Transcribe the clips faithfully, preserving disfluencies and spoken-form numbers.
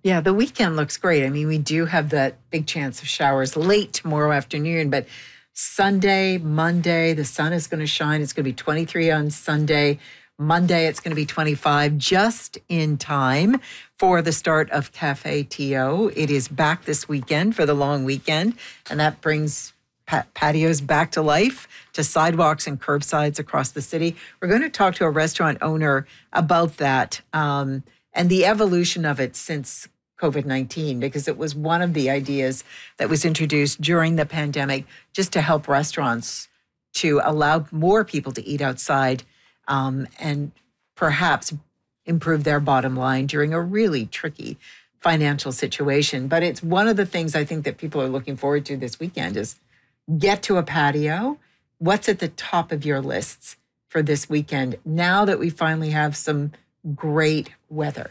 Yeah, the weekend looks great. I mean, we do have that big chance of showers late tomorrow afternoon, but Sunday, Monday, the sun is going to shine. It's going to be twenty-three on Sunday. Monday, it's going to be twenty-five, just in time for the start of Cafe T O. It is back this weekend for the long weekend, and that brings pat- patios back to life, to sidewalks and curbsides across the city. We're going to talk to a restaurant owner about that um, and the evolution of it since COVID nineteen, because it was one of the ideas that was introduced during the pandemic just to help restaurants to allow more people to eat outside um, and perhaps improve their bottom line during a really tricky financial situation. But it's one of the things I think that people are looking forward to this weekend is get to a patio. What's at the top of your lists for this weekend now that we finally have some great weather?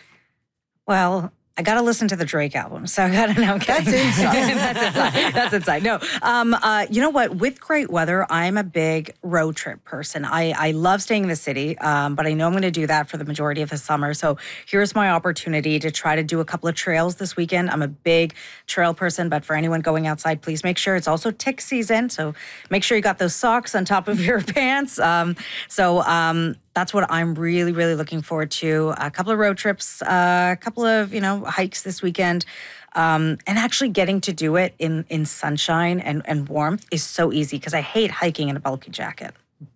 Well, I got to listen to the Drake album, so I got to know. That's inside. That's inside. That's inside. No, um, uh, you know what? With great weather, I'm a big road trip person. I, I love staying in the city, um, but I know I'm going to do that for the majority of the summer. So here's my opportunity to try to do a couple of trails this weekend. I'm a big trail person, but for anyone going outside, please make sure it's also tick season. So make sure you got those socks on top of your pants. Um, so um, that's what I'm really, really looking forward to. A couple of road trips, uh, a couple of, you know, hikes this weekend. Um, and actually getting to do it in, in sunshine and, and warmth is so easy because I hate hiking in a bulky jacket.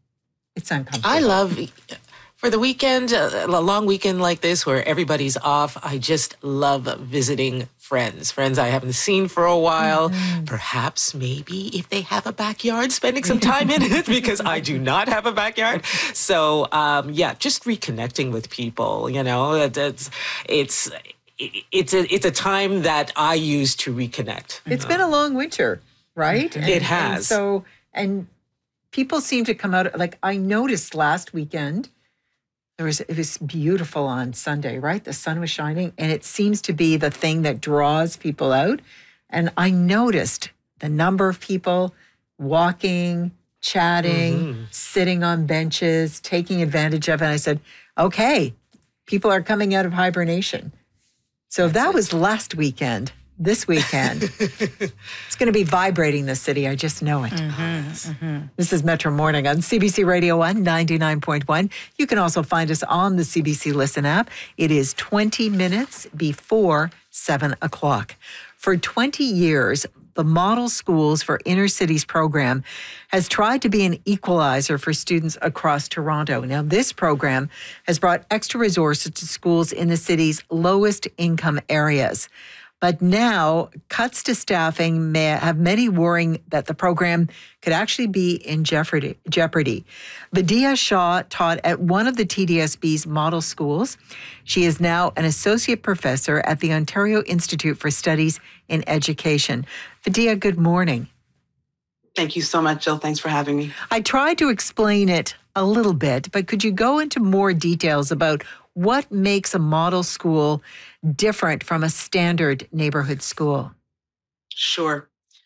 It's uncomfortable. I love, for the weekend, a long weekend like this where everybody's off, I just love visiting friends, friends I haven't seen for a while. Mm-hmm. Perhaps maybe if they have a backyard, spending some time in it because I do not have a backyard. So um, yeah, just reconnecting with people, you know, it's, it's, it's, a, it's a time that I use to reconnect. It's been a long winter, right? It and, has. And so, and people seem to come out, like I noticed last weekend, There was, it was beautiful on Sunday, right? The sun was shining, and it seems to be the thing that draws people out. And I noticed the number of people walking, chatting, mm-hmm. sitting on benches, taking advantage of it. And I said, okay, people are coming out of hibernation. So That's that it. was last weekend. This weekend, it's going to be vibrating the city. I just know it. Mm-hmm, mm-hmm. This is Metro Morning on C B C Radio one ninety-nine point one. You can also find us on the C B C Listen app. It is twenty minutes before seven o'clock. For twenty years, the Model Schools for Inner Cities program has tried to be an equalizer for students across Toronto. Now, this program has brought extra resources to schools in the city's lowest income areas. But now, cuts to staffing may have many worrying that the program could actually be in jeopardy. jeopardy. Vidya Shah taught at one of the T D S B's model schools. She is now an associate professor at the Ontario Institute for Studies in Education. Vidya, good morning. Thank you so much, Jill. Thanks for having me. I tried to explain it a little bit, but could you go into more details about what makes a model school different from a standard neighborhood school? Sure.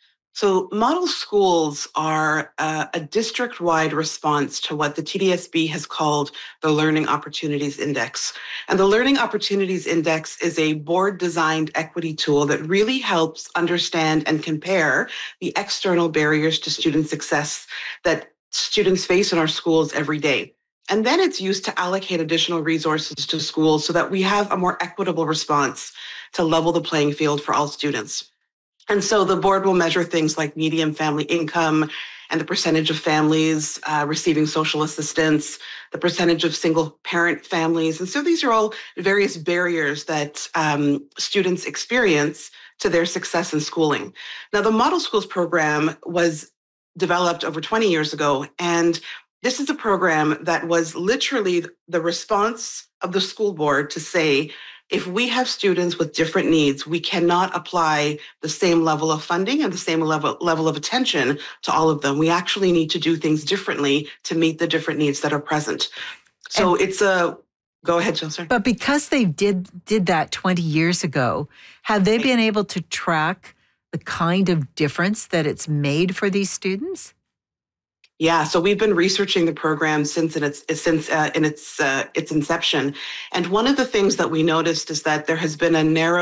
So model schools are a, a district-wide response to what the T D S B has called the Learning Opportunities Index. And the Learning Opportunities Index is a board-designed equity tool that really helps understand and compare the external barriers to student success that students face in our schools every day. And then it's used to allocate additional resources to schools so that we have a more equitable response to level the playing field for all students. And so the board will measure things like median family income and the percentage of families uh, receiving social assistance, the percentage of single parent families. And so these are all various barriers that um, students experience to their success in schooling. Now, the Model Schools program was developed over twenty years ago, and this is a program that was literally the response of the school board to say, if we have students with different needs, we cannot apply the same level of funding and the same level, level of attention to all of them. We actually need to do things differently to meet the different needs that are present. So and, it's a, go ahead, Jill, sorry. But because they did, did that twenty years ago, have they been able to track the kind of difference that it's made for these students? Yeah, so we've been researching the program since in its since uh, in its uh, its inception, and one of the things that we noticed is that there has been a narrow